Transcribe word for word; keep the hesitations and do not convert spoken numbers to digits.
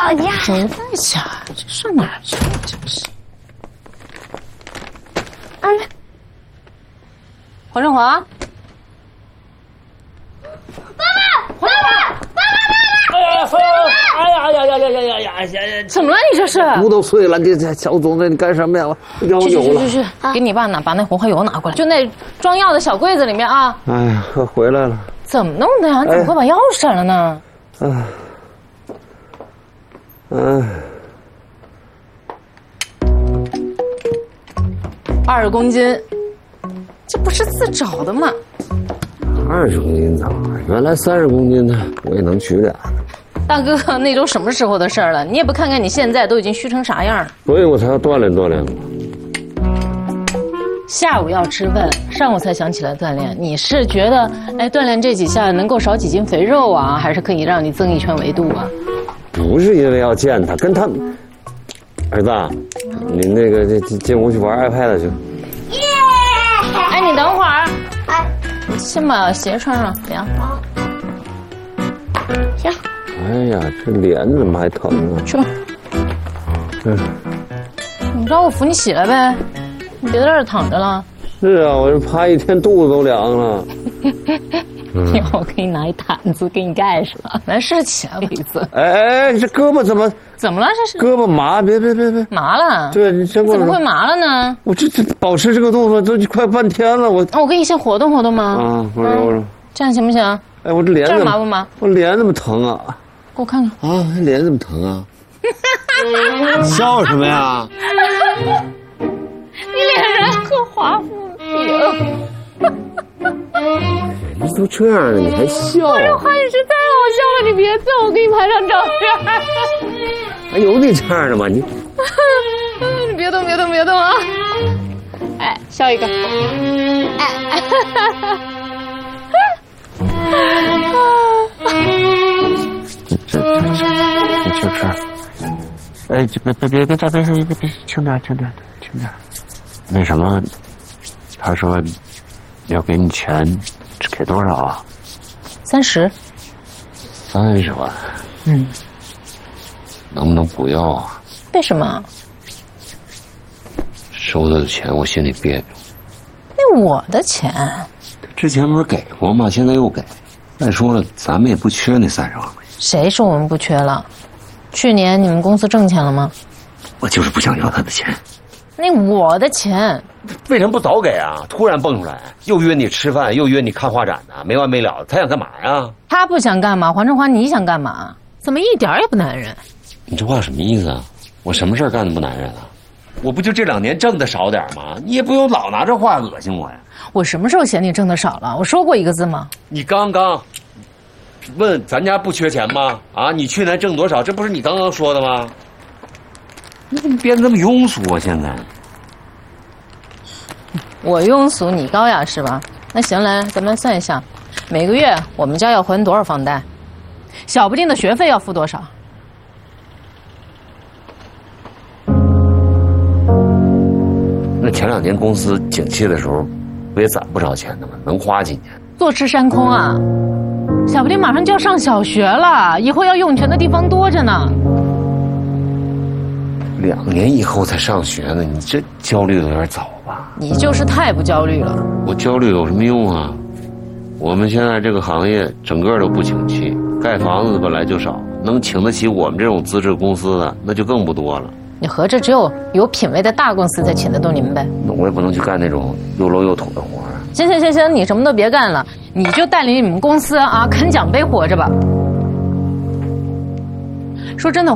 吵架？ 谁在家？这上哪儿去了？真是。哎，黄振华。 哎呀哎呀呀呀呀呀呀呀！ 怎么了？你这是？ 骨头碎了！你这小总子，你干什么呀？我腰扭了。 去去去去，给你爸拿把那红花油拿过来，就那装药的小柜子里面啊。 哎呀，我回来了。 怎么弄的呀？你怎么会把钥匙闪了呢？ 哎，嗯， 二十公斤，这不是自找的吗？ 二十公斤怎么？原来三十公斤的，我也能取俩。 大哥，那都什么时候的事儿了？你也不看看你现在都已经虚成啥样了。 所以我才要锻炼锻炼。 下午要吃饭，上午才想起来锻炼。你是觉得，哎，锻炼这几下能够少几斤肥肉啊，还是可以让你增一圈维度啊？ 不是因为要见他，跟他儿子，你那个进进屋去玩 iPad 去。 耶！ 哎，你等会儿， 哎， 先把鞋穿上，凉。 行。 哎呀，这脸怎么还疼啊？ 去吧。嗯，你让我扶你起来呗，你别在这儿躺着了。 是啊，我这趴一天肚子都凉了。 一会儿我给你拿一毯子给你盖上，咱试起来一次。 哎哎，这胳膊怎么？ 怎么了？这是胳膊麻，别别别别， 麻了。 对你先过来。 怎么会麻了呢？ 我这这保持这个动作都快半天了，我。 我给你先活动活动吗？ 啊，我揉揉。 这样行不行？ 哎，我这脸这儿麻不麻？ 我脸怎么疼啊？ 给我看看啊，脸怎么疼啊？笑什么呀？ 你脸上可华夫饼。 你都这样了，你还笑？ 我这话语是太好笑了，你别笑，我给你拍张照片。 还有你这样的吗？你你别动，别动，别动啊！哎，笑一个。哎。 这这这这这这，哎，别别别别别别别别，轻点轻点轻点。那什么，他说要给你钱，给多少啊？ 三十。 三十万。 嗯。 能不能不要啊？ 为什么？ 收他的钱我心里别扭。 那我的钱？ 之前不是给过吗？现在又给。再说了，咱们也不缺那三十万块钱。 谁说我们不缺了？去年你们公司挣钱了吗？ 我就是不想要他的钱。 那我的钱为什么不早给啊？突然蹦出来，又约你吃饭，又约你看画展的，没完没了。他想干嘛呀？ 他不想干嘛？黄振华，你想干嘛？怎么一点也不男人？ 你这话什么意思啊？我什么事儿干的不男人啊？我不就这两年挣的少点吗？你也不用老拿这话恶心我呀。 我什么时候嫌你挣的少了？我说过一个字吗？ 你刚刚问咱家不缺钱吗？啊，你去年挣多少？这不是你刚刚说的吗？你怎么变得这么庸俗啊？现在我庸俗，你高雅是吧？那行，来，咱们算一下，每个月我们家要还多少房贷？小不丁的学费要付多少？ 那前两年公司景气的时候，不也攒不少钱的吗？能花几年？ 坐吃山空啊！小不丁马上就要上小学了，以后要用钱的地方多着呢。 两年以后才上学呢，你这焦虑的有点早吧？ 你就是太不焦虑了。 我焦虑有什么用啊？我们现在这个行业整个都不景气，盖房子的本来就少，能请得起我们这种资质公司的那就更不多了。 你合着只有有品位的大公司才请得动你们呗？ 那我也不能去干那种又 low 又土的活。 行行行行，你什么都别干了，你就带领你们公司啊啃奖杯活着吧。说真的。